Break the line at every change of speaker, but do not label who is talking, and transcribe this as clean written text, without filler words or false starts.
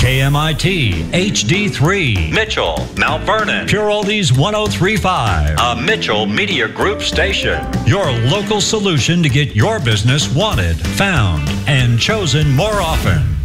KMIT HD3,
Mitchell, Mount Vernon,
Pure Oldies 103.5,
a Mitchell Media Group station.
your local solution to get your business wanted, found, and chosen more often.